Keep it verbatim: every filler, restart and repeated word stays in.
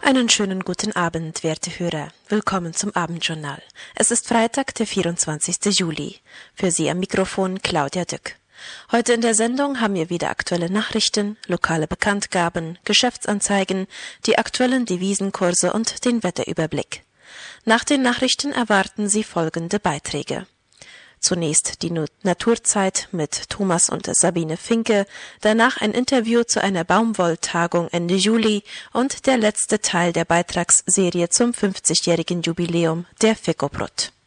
Einen schönen guten Abend, werte Hörer. Willkommen zum Abendjournal. Es ist Freitag, der vierundzwanzigste Juli. Für Sie am Mikrofon Claudia Dück. Heute in der Sendung haben wir wieder aktuelle Nachrichten, lokale Bekanntgaben, Geschäftsanzeigen, die aktuellen Devisenkurse und den Wetterüberblick. Nach den Nachrichten erwarten Sie folgende Beiträge. Zunächst die Naturzeit mit Thomas und Sabine Finke, danach ein Interview zu einer Baumwolltagung Ende Juli und der letzte Teil der Beitragsserie zum fünfzigjährigen Jubiläum der Fekobrot.